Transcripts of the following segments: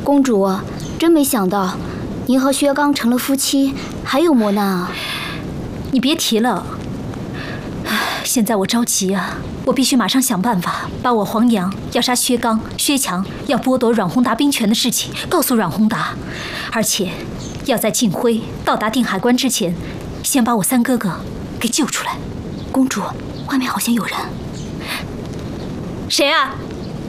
公主，真没想到，您和薛刚成了夫妻，还有磨难啊！ 你别提了，现在我着急啊！我必须马上想办法，把我黄阳要杀薛刚、薛强、要剥夺阮宏达兵权的事情告诉阮宏达，而且要在晋辉到达定海关之前，先把我三哥哥给救出来。 公主，外面好像有人。 谁啊？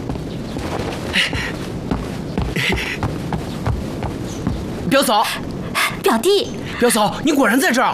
表嫂， 表弟， 表嫂，你果然在这儿。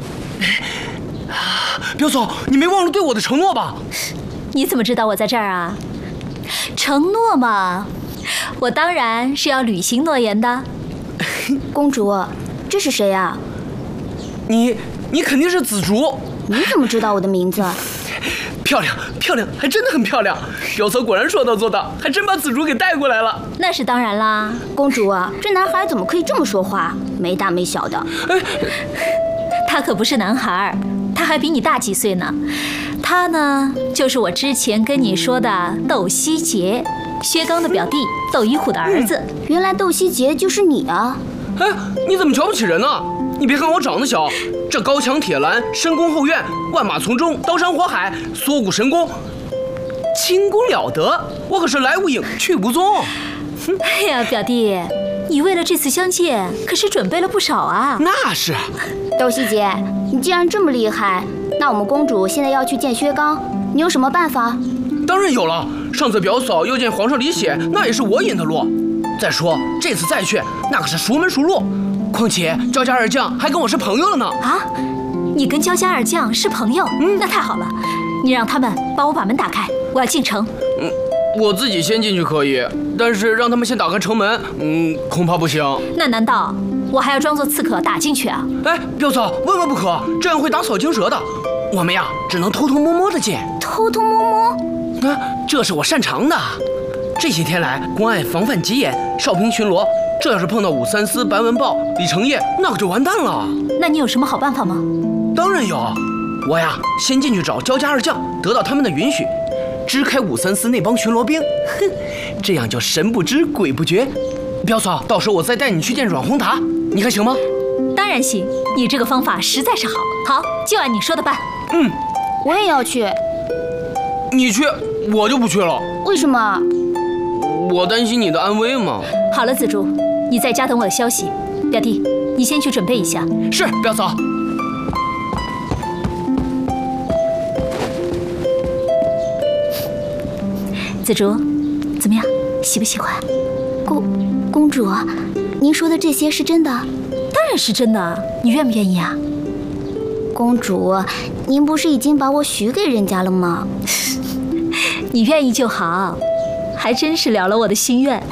表嫂，你没忘了对我的承诺吧？ 你怎么知道我在这儿啊？承诺嘛，我当然是要履行诺言的。 公主，这是谁啊？ 你肯定是紫竹。 你怎么知道我的名字？ 漂亮，漂亮，还真的很漂亮。表嫂果然说到做到，还真把紫竹给带过来了。 那是当然啦。 公主啊，这男孩怎么可以这么说话？没大没小的。 哎， 他可不是男孩，他还比你大几岁呢。他呢，就是我之前跟你说的窦希杰，薛刚的表弟，窦一虎的儿子。 原来窦希杰就是你啊！ 哎，你怎么瞧不起人呢？你别看我长得小，这高墙铁栏，深宫后院，万马丛中，刀山火海，缩骨神功，轻功了得，我可是来无影去无踪。 哎呀，表弟，你为了这次相见，可是准备了不少啊。 那是。 窦希杰，你既然这么厉害，那我们公主现在要去见薛刚，你有什么办法？ 当然有了，上次表嫂要见皇上李显，那也是我引的路。再说这次再去，那可是熟门熟路。况且焦家二将还跟我是朋友了呢。 啊，你跟焦家二将是朋友？那太好了。你让他们帮我把门打开，我要进城。 我自己先进去可以，但是让他们先打开城门，恐怕不行。 那难道我还要装作刺客打进去啊？ 哎，表嫂，万万不可，这样会打草惊蛇的。我们呀，只能偷偷摸摸的进。 偷偷摸摸？ 这是我擅长的。这些天来，关爱防范急眼，哨兵巡逻。这要是碰到武三思、白文豹、李成业，那可就完蛋了。 那你有什么好办法吗？ 当然有，我呀，先进去找焦家二将，得到他们的允许，支开武三思那帮巡逻兵。这样就神不知鬼不觉。表嫂，到时候我再带你去见阮宏达，你看行吗？ 当然行，你这个方法实在是好。好，就按你说的办。 我也要去。 你去，我就不去了。 为什么？ 我担心你的安危嘛。 好了，紫竹，你在家等我的消息。表弟，你先去准备一下。 是，表嫂。 紫竹，怎么样，喜不喜欢？ 公主，您说的这些是真的？ 当然是真的，你愿不愿意啊？ 公主，您不是已经把我许给人家了吗？ 你愿意就好，还真是了了我的心愿。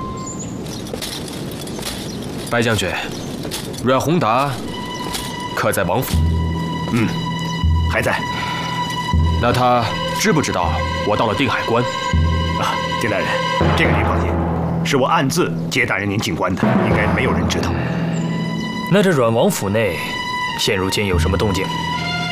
白将军，阮宏达可在王府？ 还在。 那他知不知道我到了定海关？ 丁大人，这个您放心，是我暗自接大人您进关的，应该没有人知道。 那这阮王府内现如今有什么动静？